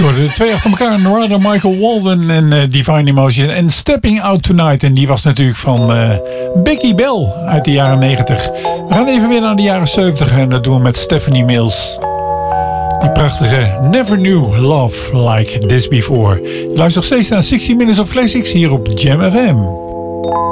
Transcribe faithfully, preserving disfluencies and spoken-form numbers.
De twee achter elkaar, Narada, Michael Walden en uh, Divine Emotion. En Stepping Out Tonight. En die was natuurlijk van uh, Becky Bell uit de jaren negentig. We gaan even weer naar de jaren zeventig. En dat doen we met Stephanie Mills. Die prachtige Never Knew Love Like This Before. Je luistert nog steeds naar zestig Minutes of Classics hier op Jam F M.